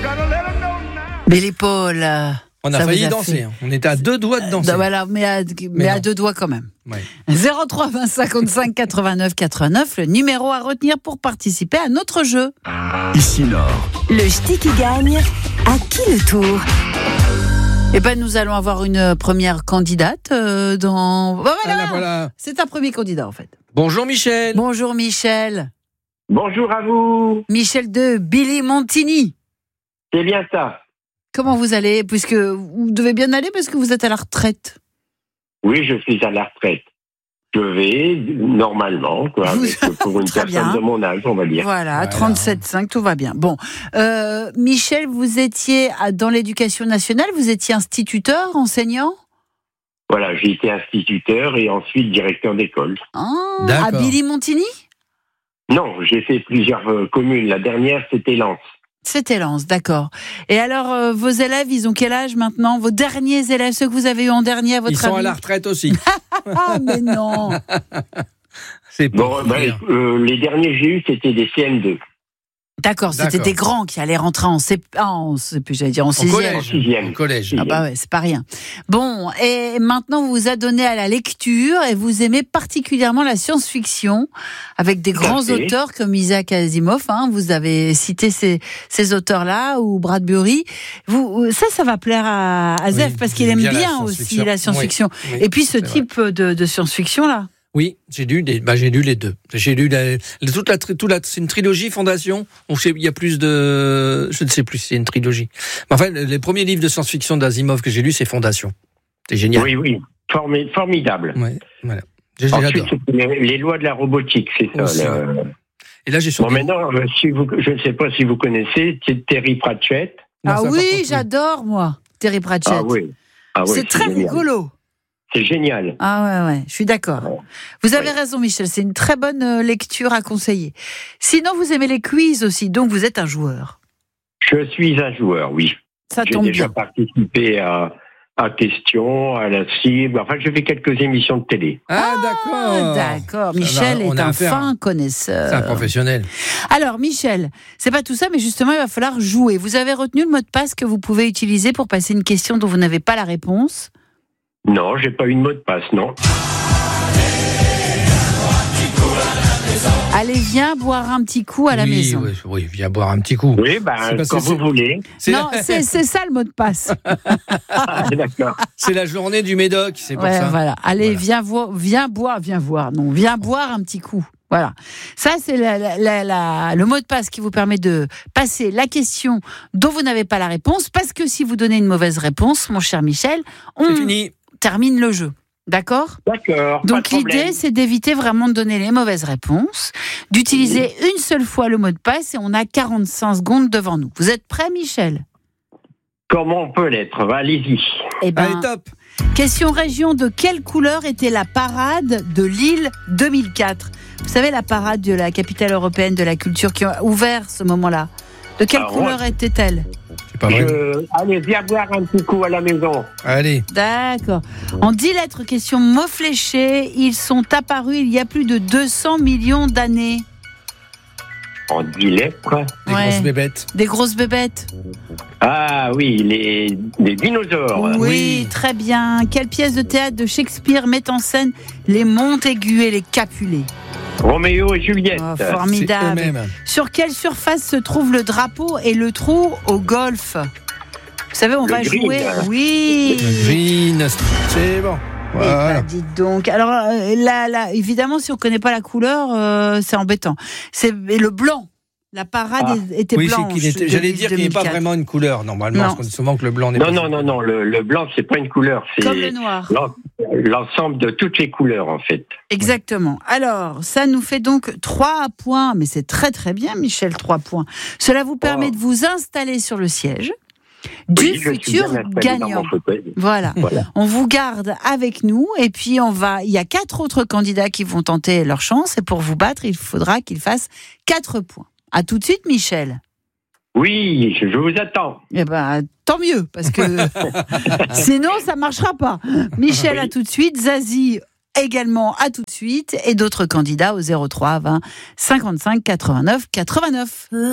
Billy Paul. On a failli danser. On était à 2 doigts de danser. Voilà, mais à 2 doigts quand même. Ouais. 03 20 55 89 89, le numéro à retenir pour participer à notre jeu. Ici Nord. Le ch'ti qui gagne, à qui le tour? Eh ben, nous allons avoir une première candidate dans... Voilà, voilà. C'est un premier candidat en fait. Bonjour Michel. Bonjour Michel. Bonjour à vous. Michel de Billy Montigny. C'est bien ça. Comment vous allez? Puisque vous devez bien aller parce que vous êtes à la retraite. Oui, je suis à la retraite. Je vais normalement, quoi, pour une Très personne bien. de mon âge, on va dire. Voilà, 37,5, tout va bien. Bon, Michel, vous étiez dans l'éducation nationale, vous étiez instituteur, enseignant? Voilà, j'ai été instituteur et ensuite directeur d'école. À D'accord. Billy Montigny? Non, j'ai fait plusieurs communes. La dernière, c'était Lens. C'était Lens, d'accord. Et alors, vos élèves, ils ont quel âge maintenant? Vos derniers élèves, ceux que vous avez eu en dernier, à votre Ils sont avis? à la retraite aussi. Ah, mais non. C'est Bon, les derniers que j'ai eus, c'était des CM2. D'accord, c'était des grands qui allaient rentrer en sixième. Au collège. Ah bah ouais, c'est pas rien. Bon, et maintenant vous vous adonnez à la lecture et vous aimez particulièrement la science-fiction avec des grands auteurs comme Isaac Asimov. Vous avez cité ces auteurs-là ou Bradbury. Ça va plaire à Zef parce qu'il aime bien aussi la science-fiction. Oui, et puis ce type de science-fiction-là. Oui, j'ai lu les deux. J'ai lu c'est une trilogie Fondation. Il y a plus de, je ne sais plus si c'est une trilogie. Mais enfin, les premiers livres de science-fiction d'Asimov que j'ai lus, c'est Fondation. C'est génial. Oui, formidable. Ouais, voilà. Ensuite, J'adore. les lois de la robotique, c'est ça. Aussi, Et là, j'ai surtout... Bon, maintenant, je ne sais pas si vous connaissez Terry Pratchett. Non, ça, par Oui, contre, j'adore moi, Terry Pratchett. Ah oui. C'est très génial. rigolo. C'est génial. Ah ouais, je suis d'accord. Vous avez raison, Michel, c'est une très bonne lecture à conseiller. Sinon, vous aimez les quiz aussi, donc vous êtes un joueur. Je suis un joueur, oui. Ça J'ai tombe déjà bien. participé à Question, à la cible. Enfin, j'ai fait quelques émissions de télé. Ah, d'accord. D'accord, Michel on est a un affaire. fin connaisseur. C'est un professionnel. Alors, Michel, c'est pas tout ça, mais justement, il va falloir jouer. Vous avez retenu le mot de passe que vous pouvez utiliser pour passer une question dont vous n'avez pas la réponse? Non, j'ai pas eu de mot de passe, non. Allez, viens boire un petit coup à la maison. Oui, viens boire un petit coup. Oui, quand vous voulez. Non, c'est ça le mot de passe. Ah, d'accord. C'est la journée du Médoc, c'est pour Ouais, ça. voilà. Allez, viens boire un petit coup. Voilà. Ça, c'est le mot de passe qui vous permet de passer la question dont vous n'avez pas la réponse, parce que si vous donnez une mauvaise réponse, mon cher Michel, C'est on fini. termine le jeu. D'accord ? D'accord. Donc l'idée, c'est d'éviter vraiment de donner les mauvaises réponses, d'utiliser une seule fois le mot de passe et on a 45 secondes devant nous. Vous êtes prêt, Michel ? Comment on peut l'être ? Allez-y. Eh ben, Allez, top. question région, de quelle couleur était la parade de Lille 2004 ? Vous savez, la parade de la capitale européenne de la culture qui a ouvert ce moment-là. De quelle couleur était-elle ? C'est pas vrai. Allez, viens boire un petit coup à la maison. Allez. D'accord. En 10 lettres, question mots fléchés, ils sont apparus il y a plus de 200 millions d'années. En 10 lettres. Des grosses bébêtes. Des grosses bébêtes. Ah oui, les dinosaures. Oui, très bien. Quelle pièce de théâtre de Shakespeare met en scène les Montaigu et les Capulet ? Roméo et Juliette. Oh, C'est formidable. eux-mêmes. Sur quelle surface se trouve le drapeau et le trou au golf ? Vous savez, on va green. jouer. Oui. Green, c'est bon. Voilà. Eh ben, dites donc. Alors, là, évidemment, si on ne connaît pas la couleur, c'est embêtant. C'est le blanc. La parade était Oui, blanche. j'allais dire qu'il n'est pas vraiment une couleur. Normalement, Non. parce qu'on dit souvent que le blanc n'est Non, pas. non. Le blanc, c'est pas une couleur. C'est Comme le noir. l'ensemble de toutes les couleurs, en fait. Exactement. Alors, ça nous fait donc 3 points. Mais c'est très, très bien, Michel, 3 points. Cela vous permet de vous installer sur le siège du Oui, je suis futur bien installé dans gagnant. mon fauteuil. Voilà. On vous garde avec nous et puis il y a 4 autres candidats qui vont tenter leur chance et pour vous battre, il faudra qu'ils fassent 4 points. À tout de suite, Michel. Oui, je vous attends. Eh ben, tant mieux, parce que sinon, ça marchera pas. Michel, à tout de suite. Zazie, également, à tout de suite. Et d'autres candidats au 03 20 55 89 89.